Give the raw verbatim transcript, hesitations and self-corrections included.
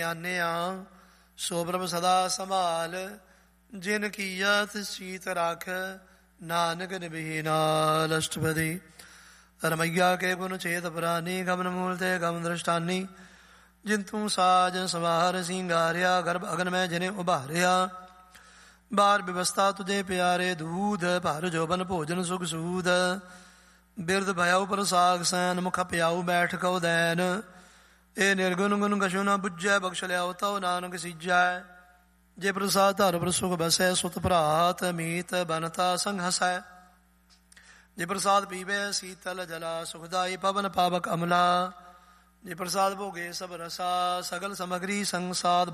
ਆਨਿਆ ਸੋ ਪ੍ਰਭ ਸਦਾ ਸੰਭਾਲ, ਜਿਨ ਕੀਆ ਤਿਸ ਚੀਤ ਰਾਖ, ਨਾਨਕ ਨਿਭੇ ਨਾਲ। ਅਸ਼ਟਪਦੀ। ਰਮਈਆ ਕੇ ਗੁਣ ਚੇਤ ਪ੍ਰਾਨੀ, ਗਮਨ ਮੂਲ ਤੇ ਗਮ ਦ੍ਰਿਸ਼ਟਾਨੀ, ਜਿਨ ਤੂੰ ਸਾਜ ਸਵਾਰ ਸਿੰਗਾਰਿਆ, ਗਰਭ ਅਗਨ ਮੈਂ ਜਿਨੇ ਉਭਾਰਿਆ। ਬਾਰ ਵਿਵਸਥਾ ਤੁਝੇ ਪਿਆਰੇ ਦੂਧ, ਭਰ ਜੋਬਨ ਭੋਜਨ ਸੁਖ ਸੂਦ। ਬਿਰਦ ਭਇਆਉ ਪ੍ਰਸਾਗ ਸੈਨ, ਮੁਖ ਪਿਆਉ ਬੈਠ ਕਉ ਦੈਨ। ਇਹ ਨਿਰਗੁਣ ਗੁਣ ਕਛੁ ਨ ਬੁੱਝੈ, ਬਖਸ਼ ਲਿਆਉ ਤਉ ਨਾਨਕ ਸੀਜੈ। ਜੇ ਪ੍ਰਸਾਦ ਧਰ ਪਰ ਸੁਖ ਬਸੈ, ਸੁਤ ਭਰਾਤ ਮੀਤ ਬਨਤਾ ਸੰਗ ਹਸੈ। ਜੇ ਪ੍ਰਸਾਦ ਪੀਵੇ ਸੀਤਲ ਜਲਾ, ਸੁਖਦਾਈ ਪਵਨ ਪਾਵਕ ਅਮਲਾ। ਜੇ ਪ੍ਰਸਾਦ ਭੋਗੇ ਸਭ ਰਸਾ, ਸਗਲ ਸਮਗਰੀ ਸੰਸਾਦ